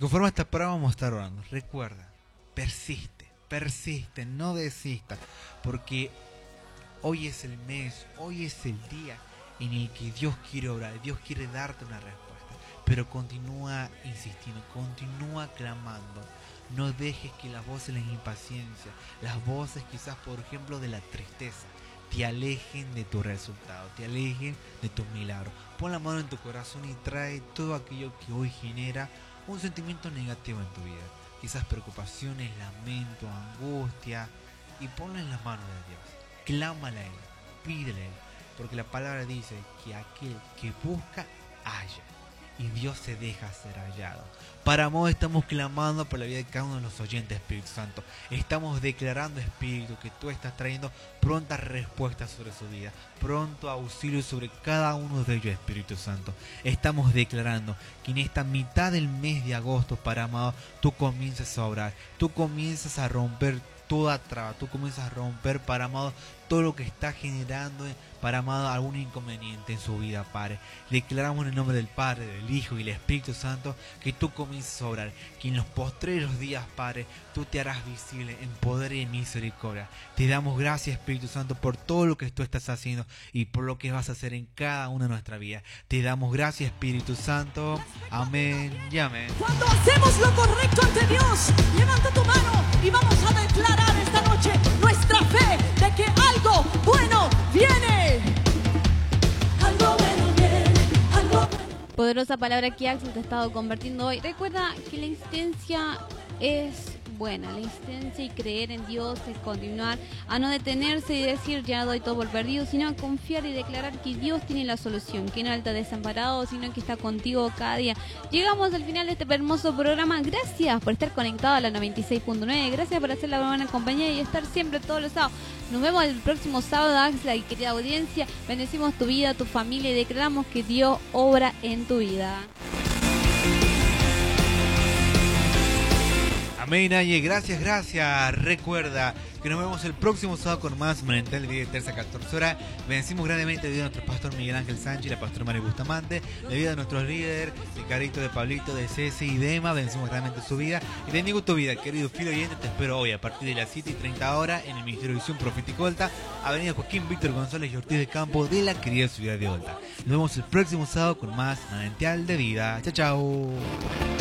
conforme a esta prueba vamos a estar orando. Recuerda, persiste, no desista, porque hoy es el mes, hoy es el día en el que Dios quiere obrar, Dios quiere darte una respuesta, pero continúa insistiendo, continúa clamando. No dejes que las voces de la impaciencia, las voces quizás por ejemplo de la tristeza, te alejen de tu resultado, te alejen de tu milagro. Pon la mano en tu corazón y trae todo aquello que hoy genera un sentimiento negativo en tu vida. Quizás preocupaciones, lamento, angustia, y ponlo en las manos de Dios. Clámale a Él, pídele a Él, porque la palabra dice que aquel que busca, halla, y Dios se deja ser hallado. Para amor estamos clamando por la vida de cada uno de los oyentes, Espíritu Santo. Estamos declarando, Espíritu, que tú estás trayendo prontas respuestas sobre su vida, pronto auxilio sobre cada uno de ellos, Espíritu Santo. Estamos declarando que en esta mitad del mes de agosto, para amado, tú comienzas a obrar, tú comienzas a romper toda traba, tú comienzas a romper, para amado, todo lo que está generando, para amado, algún inconveniente en su vida, Padre. Declaramos en el nombre del Padre, del Hijo y del Espíritu Santo que tú comienzas a obrar, que en los postreros días, Padre, tú te harás visible en poder y en misericordia. Te damos gracias, Espíritu Santo, por todo lo que tú estás haciendo y por lo que vas a hacer en cada una de nuestras vidas. Te damos gracias, Espíritu Santo. Amén y amén. Cuando hacemos lo correcto ante Dios, levanta tu mano y vamos a declarar esta noche nuestra fe de que algo bueno viene. Algo bueno viene, algo bueno. Poderosa palabra que Axel te ha estado convirtiendo hoy. Recuerda que la insistencia es buena, la insistencia y creer en Dios es continuar, a no detenerse y decir ya doy todo por perdido, sino a confiar y declarar que Dios tiene la solución, que no está desamparado, sino que está contigo cada día. Llegamos al final de este hermoso programa. Gracias por estar conectado a la 96.9, gracias por hacer la buena compañía y estar siempre todos los sábados. Nos vemos el próximo sábado, Axel y querida audiencia. Bendecimos tu vida, tu familia y declaramos que Dios obra en tu vida. Amén, Aye, gracias. Recuerda que nos vemos el próximo sábado con más Manantial de Vida de 13 a 14 horas. Bendecimos grandemente la vida de nuestro pastor Miguel Ángel Sánchez y la pastora María Bustamante, la vida de nuestros líderes, de Carito, de Pablito, de Ceci y de Emma. Bendecimos grandemente su vida y bendigo tu vida, querido fiel oyente. Te espero hoy a partir de las 7:30 horas en el Ministerio de Visión Profética Olta, Avenida Joaquín Víctor González y Ortiz de Campo de la querida ciudad de Olta. Nos vemos el próximo sábado con más Manantial de Vida. Chao, chao.